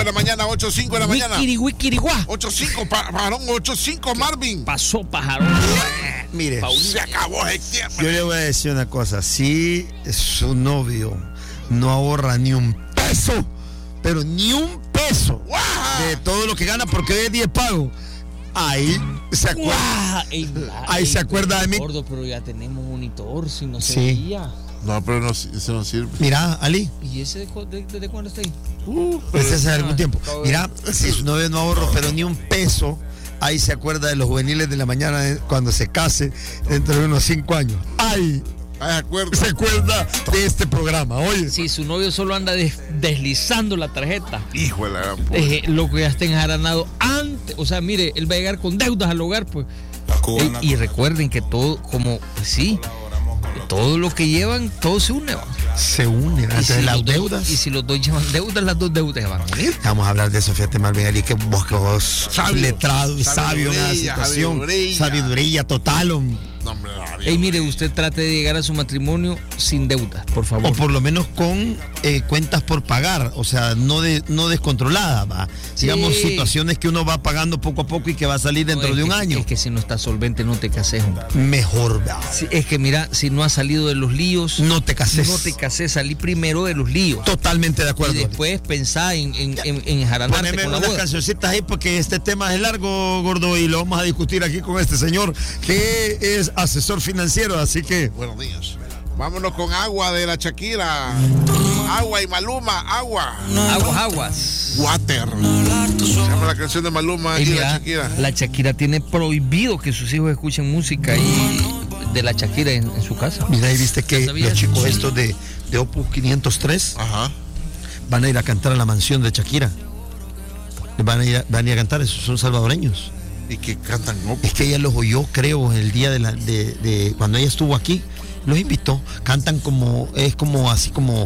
la mañana, 8:05 de la mañana. Wikiriguá. 8:05, pajarón, 8:05, Marvin. Pasó, pajarón. Mire, Se acabó el tiempo. yo le voy a decir una cosa. Si su novio no ahorra ni un peso, pero ni un peso de todo lo que gana, porque hoy es 10 pagos, ahí se acuerda. Ahí se acuerda de mí. Gordo, pero ya tenemos monitor, si no se Sí. veía. No, pero no, eso no sirve. Mira, Ali, ¿Y ese desde cuándo está ahí? pues hace algún tiempo. Mira, si su novio no ahorra, pero ni un peso, ahí se acuerda de los juveniles de la mañana cuando se case dentro de unos 5 años. Ahí se acuerda de este programa, oye. Si su novio solo anda deslizando la tarjeta, Hijo de la gran puta. lo que ya está enjaranado antes. O sea, mire, él va a llegar con deudas al hogar, pues. Y recuerden que todo, como, pues sí, todo lo que llevan, todo se une. ¿va? Se unen Y antes si de las los dos- deudas. Y si los dos llevan deudas, las dos deudas van a unir. Vamos a hablar de eso, fíjate, Marvin Ali, que vos Sabio. letrado y sabio en la Sabiduría, situación. sabiduría. Sabiduría total, hombre. No, hombre, Ey, mire, usted trate de llegar a su matrimonio sin deudas, por favor. O por lo menos con cuentas por pagar, o sea, no descontroladas, va. Sí. Digamos, situaciones que uno va pagando poco a poco y que va a salir dentro No, es de un que- año. Es que si no estás solvente, no te cases, hombre. Mejor, va. Sí, es que mira, si no has salido de los líos, No te cases. no te cases, salí primero de los líos. Totalmente de Y acuerdo. después pensá en jaranarte Poneme con la unas boda. cancioncitas ahí porque este tema es largo, gordo, y lo vamos a discutir aquí con este señor que es asesor financiero, así que Buenos días. Vámonos con Agua de la Shakira. Agua y Maluma, Agua. Aguas. Water. Se llama la canción de Maluma Ey, y de mira, la Shakira. la Shakira tiene prohibido que sus hijos escuchen música de la Shakira en su casa. mira, ahí viste que ¿Ya sabías? los chicos estos de Opus 503 Ajá. van a ir a cantar a la mansión de Shakira. Van a ir a cantar, esos son salvadoreños. Y que cantan Opus. Es que ella los oyó, creo, el día de cuando ella estuvo aquí, los invitó. Cantan como, es como así como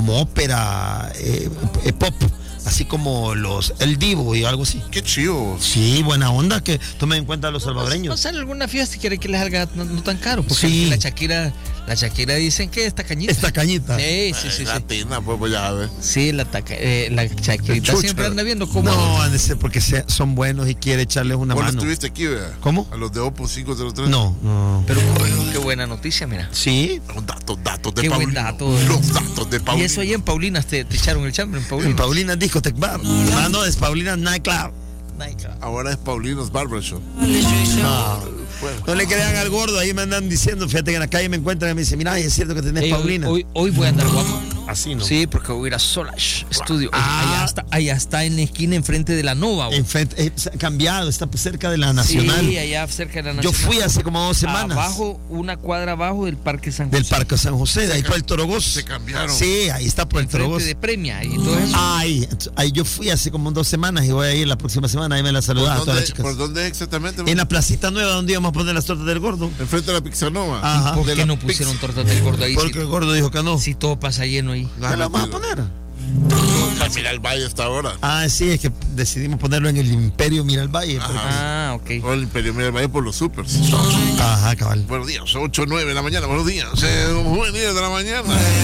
ópera, pop, así como el Divo y algo así. Qué chido. Sí, buena onda, que tomen en cuenta a los ¿No salvadoreños. sale alguna fiesta y quiere que les salga no tan caro? Porque Sí. la Shakira dicen que está cañita. Esta cañita. Sí. Latina, pues ya ves. Sí, la Shakirita Chucha. siempre anda viendo cómo. No, han de ser porque son buenos y quiere echarles una Vos no mano. estuviste aquí, ¿verdad? ¿Cómo? A los de Opus 503. No. Pero qué buena noticia, mira. Sí, Los datos de Qué buen Paulino. dato. Los datos de Y Paulino. eso ahí en Paulinas te echaron el chambre en en Paulinas. Paulina Discotech Bar. Ah, no, es Paulina Nightclub. Ahora es Paulino's Barbershop. No le crean al gordo, ahí me andan diciendo, fíjate que en la calle me encuentran y me dicen, mira, es cierto que tenés Ey, Paulina. hoy voy a andar guapo. Así no. Sí, porque voy a ir a Solash Studio. Ah. Allá está en la esquina enfrente de la Nova. güey. Enfrente, ha cambiado, está cerca de la Nacional. Sí, allá cerca de la Yo Nacional. fui hace como 2 semanas. Abajo, una cuadra abajo del Parque San José. Del Parque San José, de ahí por el Torogós. Se cambiaron. Sí, ahí está por el Enfrente Torogós. de Premia y todo eso. Ahí yo fui hace como 2 semanas y voy a ir la próxima semana, ahí me la saludaba a todas las chicas. ¿Por dónde exactamente? En la placita nueva donde íbamos a poner las tortas del gordo. Enfrente de la Pixanova. Ajá. ¿Por De qué la no pusieron tortas del gordo ahí? Porque el gordo dijo que no. Si todo pasa lleno ahí. No, ¿Qué la vamos a mentira. poner? Mira el valle hasta ahora. Sí, es que decidimos ponerlo en el Imperio Miralvalle. Ah, ok. O el Imperio Mira el Valle por los supers. Ajá, cabal. Buenos días, 8:09 de la mañana. Buenos días. Juveniles de la mañana.